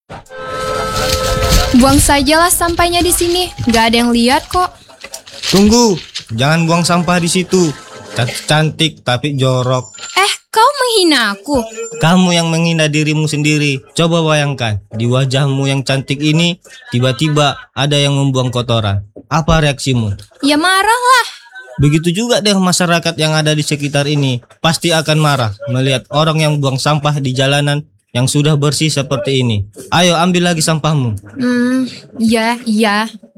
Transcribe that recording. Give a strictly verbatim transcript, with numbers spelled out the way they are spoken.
Buang sajalah sampahnya di sini, nggak ada yang lihat kok. Tunggu, jangan buang sampah di situ. Cantik tapi jorok. Eh, kau menghina aku. Kamu yang menghina dirimu sendiri. Coba bayangkan, di wajahmu yang cantik ini, tiba-tiba ada yang membuang kotoran. Apa reaksimu? Ya marahlah. Begitu juga dengan masyarakat yang ada di sekitar ini. Pasti akan marah melihat orang yang buang sampah di jalanan yang sudah bersih seperti ini. Ayo ambil lagi sampahmu. Hmm, iya, iya.